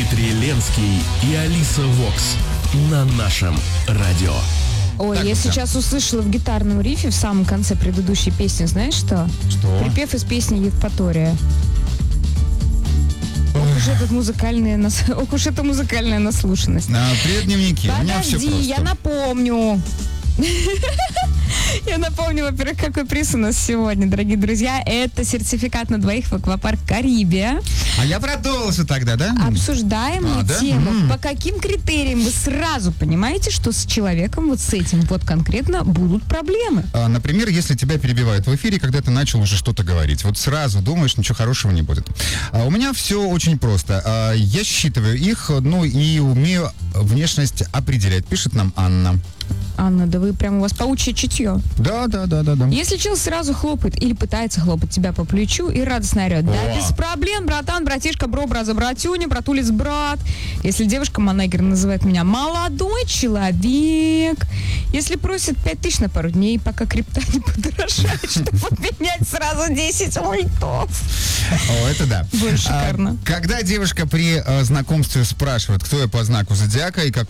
Дмитрий Ленский и Алиса Вокс на нашем радио. Ой, Так, я да. сейчас услышала в гитарном рифе в самом конце предыдущей песни, знаешь что? Что? Припев из песни «Евпатория». Ох уж это музыкальная наслушанность. Привет, дневники. У меня все Подожди, просто. я напомню. Я напомню, во-первых, какой приз у нас сегодня, дорогие друзья. Это сертификат на двоих в аквапарк «Карибия». А я продолжу тогда, да? Обсуждаемую да? тему. По каким критериям вы сразу понимаете, что с человеком вот с этим вот конкретно будут проблемы? Например, если тебя перебивают в эфире, когда ты начал уже что-то говорить. Вот сразу думаешь, ничего хорошего не будет. У меня все очень просто. Я считываю их, и умею внешность определять. Пишет нам Анна. Анна, да вы прям, у вас паучье чутье. Да. Если человек сразу хлопает или пытается хлопать тебя по плечу и радостно орет: да О. без проблем, братан, братишка, бро, браза, братюня, братулец, брат. Если девушка-манегер называет меня молодой человек. Если просит 5000 на пару дней, пока крипта не подорожает, чтобы обменять сразу 10 ультов. О, это да. Больше шикарно. Когда девушка при знакомстве спрашивает, кто я по знаку зодиака и как